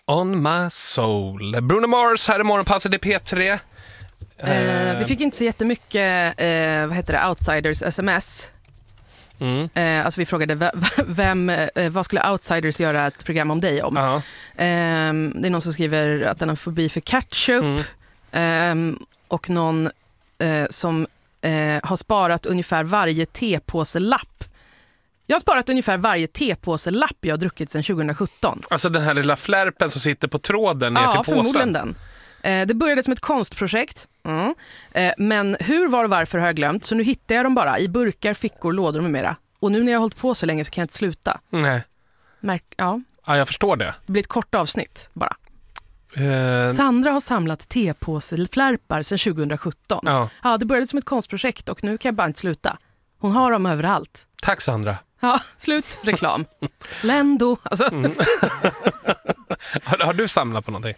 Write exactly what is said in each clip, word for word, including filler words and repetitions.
On my soul. Bruno Mars här i morgonpasset i P tre. Eh, vi fick inte så jättemycket eh, vad heter det, Outsiders sms. Mm. Eh, alltså vi frågade v- vem, eh, vad skulle Outsiders göra ett program om dig om? Uh-huh. Eh, det är någon som skriver att den har fobi för ketchup. Mm. Eh, och någon eh, som eh, har sparat ungefär varje tepåselapp. Jag har sparat ungefär varje tepåselapp jag har druckit sedan tjugohundrasjutton. Alltså den här lilla flärpen som sitter på tråden ner ja, till påsen. Ja, förmodligen den. Eh, det började som ett konstprojekt. Mm. Eh, men hur, var och varför har jag glömt. Så nu hittar jag dem bara i burkar, fickor, lådor med mera. Och nu när jag har hållit på så länge så kan jag inte sluta. Nej. Märk- ja. Ja, jag förstår det. Det blir ett kort avsnitt bara. Uh... Sandra har samlat tepåseflärpar sedan tjugohundrasjutton. Ja. ja, det började som ett konstprojekt och nu kan jag bara inte sluta. Hon har dem överallt. Tack Sandra. Ja, slut reklam. Lendo. Alltså. Mm. har, har du samlat på någonting?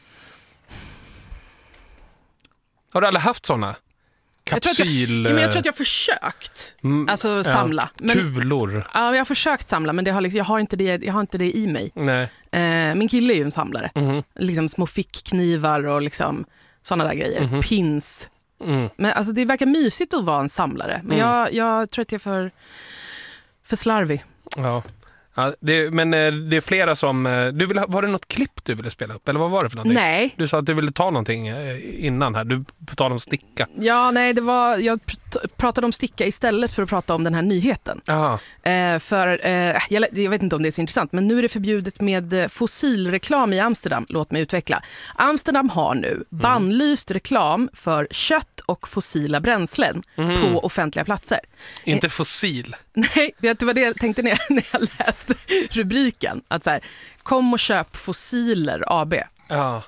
Har du aldrig haft såna? Kapsyl... Jag, jag, jag tror att jag har försökt mm, alltså, samla. Ja, men, kulor. Ja, jag har försökt samla men det har liksom, jag, har inte det, jag har inte det i mig. Nej. Eh, min kille är ju en samlare. Mm. Liksom små fickknivar och liksom, såna där grejer. Mm. Pins. Mm. Men alltså, det verkar mysigt att vara en samlare. Men mm. jag, jag tror att jag är för, för slarvig. Ja. Ja, det, men det är flera som... Du ville, var det något klipp du ville spela upp? Eller vad var det för någonting? Nej. Du sa att du ville ta någonting innan här. Du talade om sticka. Ja, nej, det var... Jag pr- pratade om sticka istället för att prata om den här nyheten. Eh, för, eh, jag, jag vet inte om det är så intressant, men nu är det förbjudet med fossilreklam i Amsterdam. Låt mig utveckla. Amsterdam har nu mm. bannlyst reklam för kött och fossila bränslen mm. på offentliga platser. Inte fossil. Nej, vet du vad det tänkte när jag, när jag läste rubriken? Att så här, kom och köp fossiler A B. Ja.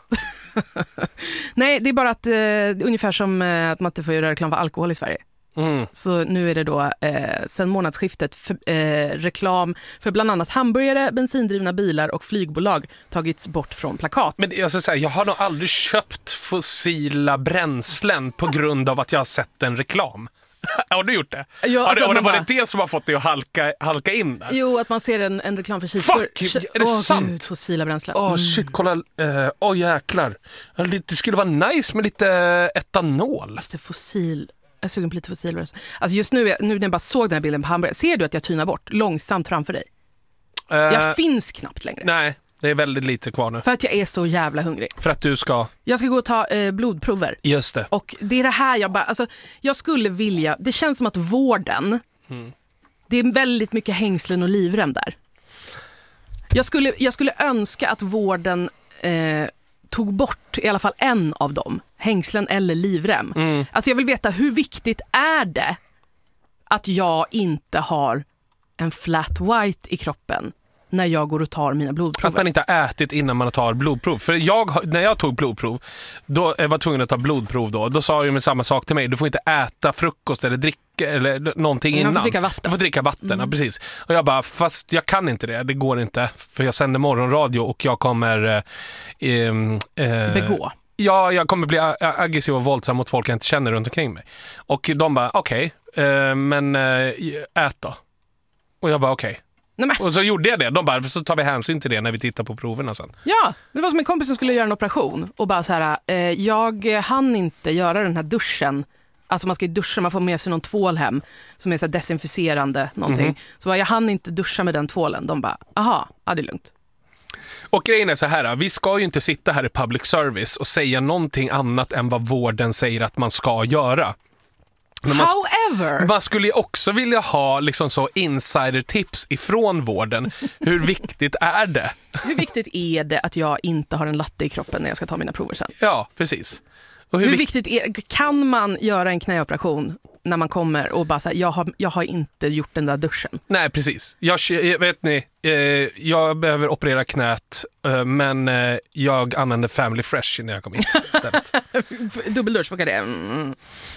Nej, det är bara att eh, ungefär som eh, att man inte får göra reklam för alkohol i Sverige. Mm. Så nu är det då eh, sen månadsskiftet för, eh, reklam för bland annat hamburgare, bensindrivna bilar och flygbolag tagits bort från plakat. Men jag, ska säga, jag har nog aldrig köpt fossila bränslen på grund av att jag har sett en reklam. Har du gjort det? Ja, alltså, har det, var bara... det det som har fått dig att halka, halka in där? Jo, att man ser en, en reklam för kistor. Fuck! Är det oh, sant? Gud, fossila bränslen. Åh oh, shit, kolla. Åh uh, oh, jäklar. Det skulle vara nice med lite etanol. Lite fossil. Jag är sugen på lite fossilbränsle. Alltså just nu, nu när jag bara såg den här bilden på hamburgare. Ser du att jag tynar bort långsamt framför dig? Uh, jag finns knappt längre. Nej, det är väldigt lite kvar nu. För att jag är så jävla hungrig. För att du ska... Jag ska gå och ta eh, blodprover. Just det. Och det är det här jag bara... Alltså, jag skulle vilja... Det känns som att vården... Mm. Det är väldigt mycket hängslen och livrem där. Jag skulle, jag skulle önska att vården eh, tog bort i alla fall en av dem. Hängslen eller livrem. Mm. Alltså jag vill veta, hur viktigt är det att jag inte har en flat white i kroppen när jag går och tar mina blodprover? Att man inte har ätit innan man tar blodprov. För jag, när jag tog blodprov, då jag var tvungen att ta blodprov då. Då sa de med samma sak till mig. Du får inte äta frukost eller dricka eller någonting innan. Du får dricka vatten. Du får dricka vatten, mm. ja, precis. Och jag bara, fast jag kan inte det. Det går inte. För jag sänder morgonradio och jag kommer... Eh, eh, Begå. Ja, jag kommer bli aggressiv och våldsam mot folk jag inte känner runt omkring mig. Och de bara, okej, okay, eh, men eh, ät då. Och jag bara, okej. Okay. Nej, och så gjorde jag det. De bara, så tar vi hänsyn till det när vi tittar på proverna sen. Ja, det var som en kompis som skulle göra en operation och bara så här, eh, jag hann inte göra den här duschen. Alltså man ska ju duscha, man får med sig någon tvål hem som är så här desinficerande någonting. Mm. Så bara, jag hann inte duscha med den tvålen. De bara, aha, ja, det är lugnt. Och grejen är så här, vi ska ju inte sitta här i public service och säga någonting annat än vad vården säger att man ska göra. Men man, However. Man skulle ju också vilja ha liksom så insider-tips ifrån vården. Hur viktigt är det? Hur viktigt är det att jag inte har en latte i kroppen när jag ska ta mina prover sen? Ja, precis. Och hur hur viktigt är, kan man göra en knäoperation när man kommer och bara säga, jag har, jag har inte gjort den där duschen? Nej, precis. Jag, vet ni, eh, jag behöver operera knät, eh, men eh, jag använder Family Fresh när jag kom hit istället. Dubbeldusch, vad är det? Mm.